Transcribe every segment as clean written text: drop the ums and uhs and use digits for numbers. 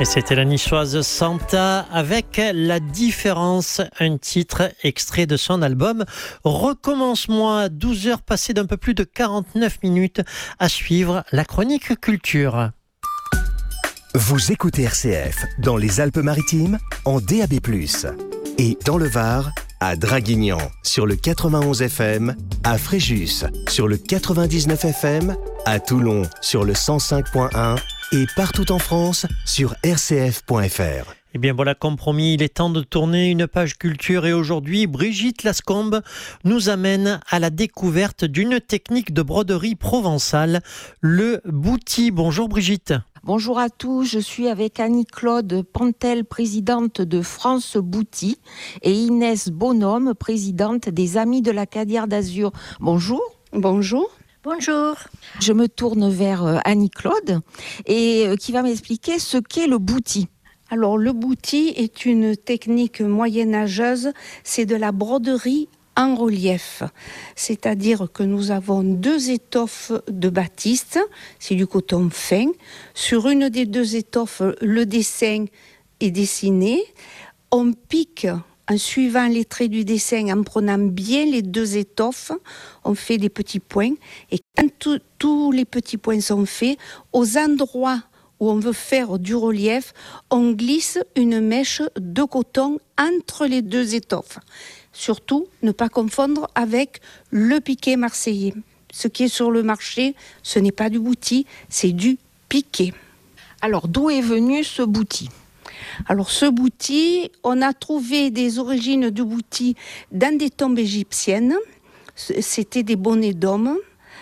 Et c'était la niçoise Santa avec La Différence, un titre extrait de son album Recommence-moi, 12 heures passées d'un peu plus de 49 minutes à suivre la chronique culture. Vous écoutez RCF dans les Alpes-Maritimes en DAB+, et dans le Var à Draguignan sur le 91 FM, à Fréjus sur le 99 FM, à Toulon sur le 105.1 et partout en France sur rcf.fr. Eh bien voilà, comme promis, il est temps de tourner une page culture et aujourd'hui, Brigitte Lascombe nous amène à la découverte d'une technique de broderie provençale, le bouti. Bonjour Brigitte. Bonjour à tous, je suis avec Annie-Claude Pantel, présidente de France Bouti, et Inès Bonhomme, présidente des Amis de la Cadière d'Azur. Bonjour. Bonjour. Bonjour. Je me tourne vers Annie-Claude et qui va m'expliquer ce qu'est le bouti. Alors le bouti est une technique moyenâgeuse, c'est de la broderie en relief. C'est-à-dire que nous avons 2 étoffes de batiste, c'est du coton fin. Sur une des 2 étoffes, le dessin est dessiné. On pique en suivant les traits du dessin, en prenant bien les 2 étoffes, on fait des petits points. Et quand tous les petits points sont faits, aux endroits où on veut faire du relief, on glisse une mèche de coton entre les 2 étoffes. Surtout, ne pas confondre avec le piqué marseillais. Ce qui est sur le marché, ce n'est pas du bouti, c'est du piqué. Alors, d'où est venu ce bouti ? Alors, ce bouti, on a trouvé des origines du bouti dans des tombes égyptiennes. C'était des bonnets d'hommes.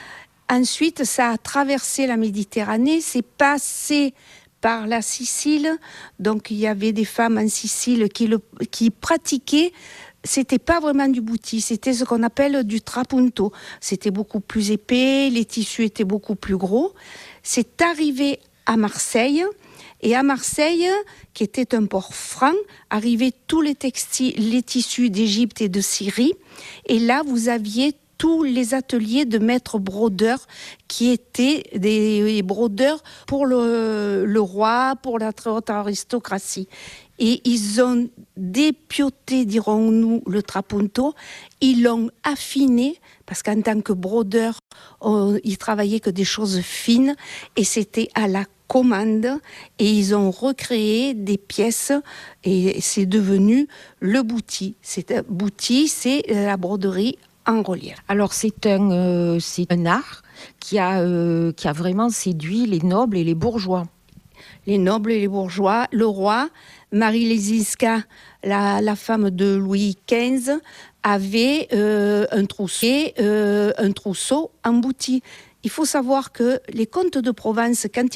Ensuite, ça a traversé la Méditerranée, c'est passé par la Sicile. Donc, il y avait des femmes en Sicile qui pratiquaient. C'était pas vraiment du bouti, c'était ce qu'on appelle du trapunto. C'était beaucoup plus épais, les tissus étaient beaucoup plus gros. C'est arrivé à Marseille. Et à Marseille, qui était un port franc, arrivaient tous les tissus d'Égypte et de Syrie. Et là, vous aviez tous les ateliers de maîtres brodeurs qui étaient des brodeurs pour le roi, pour la très haute aristocratie. Et ils ont dépioté, dirons-nous, le trapunto. Ils l'ont affiné, parce qu'en tant que brodeur, ils travaillaient que des choses fines. Et c'était à la commande. Et ils ont recréé des pièces. Et c'est devenu le bouti. Bouti, c'est la broderie en relief. Alors c'est un art qui a vraiment séduit les nobles et les bourgeois. Les nobles et les bourgeois, le roi, Marie Lesinska, la femme de Louis XV, avait un trousseau en bouti. Il faut savoir que les comtes de Provence, quand